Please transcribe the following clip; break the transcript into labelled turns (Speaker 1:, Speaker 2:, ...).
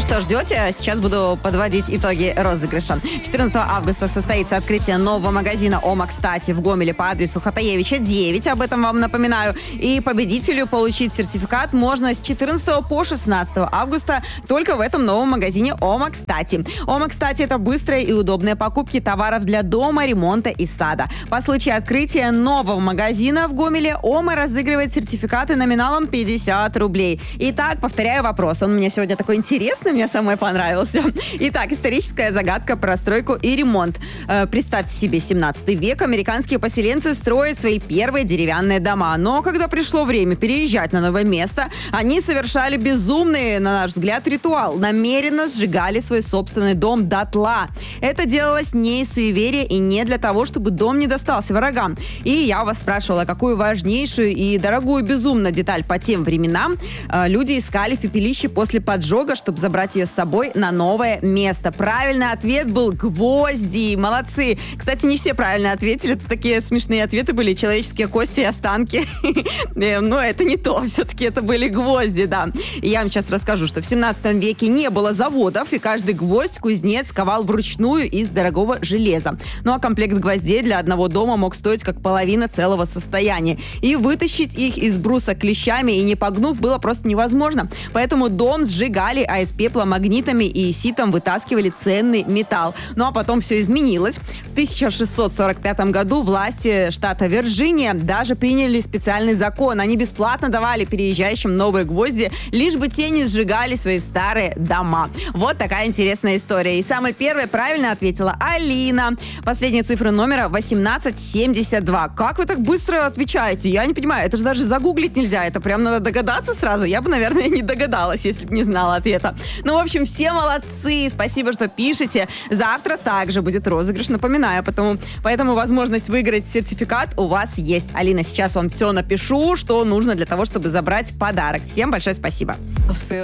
Speaker 1: что, ждете? Сейчас буду подводить итоги розыгрыша. 14 августа состоится открытие нового магазина «Ома Кстати» в Гомеле по адресу Хатаевича 9. Об этом вам напоминаю. И победителю получить сертификат можно с 14 по 16 августа только в этом новом магазине «Ома Кстати». «Ома Кстати» — это быстрые и удобные покупки товаров для дома, ремонта и сада. По случаю открытия нового магазина в Гомеле «Ома» разыгрывает сертификаты номиналом 50 рублей. Итак, повторяю вопрос. Он у меня сегодня такой интересный, мне самой понравился. Итак, историческая загадка про стройку и ремонт. Представьте себе, 17 век, американские поселенцы строят свои первые деревянные дома. Но когда пришло время переезжать на новое место, они совершали безумный, на наш взгляд, ритуал. Намеренно сжигали свой собственный дом дотла. Это делалось не из суеверия и не для того, чтобы дом не достался врагам. И я вас спрашивала, какую важнейшую и дорогую безумно деталь по тем временам люди искали в пепелище после поджога, чтобы забрать ее с собой на новое место. Правильный ответ был гвозди. Молодцы. Кстати, не все правильно ответили. Это такие смешные ответы были. Человеческие кости и останки. Но это не то. Все-таки это были гвозди, да. И я вам сейчас расскажу, что в 17 веке не было заводов, и каждый гвоздь кузнец ковал вручную из дорогого железа. Ну а комплект гвоздей для одного дома мог стоить как половина целого состояния. И вытащить их из бруса клещами и не погнув было просто невозможно. Поэтому дом сжигали, а из пепла магнитами и ситом вытаскивали ценный металл. Ну а потом все изменилось. В 1645 году власти штата Вирджиния даже приняли специальный закон. Они бесплатно давали переезжающим новые гвозди, лишь бы те не сжигали свои старые дома. Вот такая интересная история. И самой первой правильно ответила Алина. Последние цифры номера 1872. Как вы так быстро отвечаете? Я не понимаю. Это же даже загуглить нельзя. Это прям надо догадаться сразу. Я бы, наверное, не догадалась, если бы не знала ответа. Ну, в общем, все молодцы. Спасибо, что пишете. Завтра также будет розыгрыш, напоминаю. Поэтому возможность выиграть сертификат у вас есть. Алина, сейчас вам все напишу, что нужно для того, чтобы забрать подарок. Всем большое спасибо.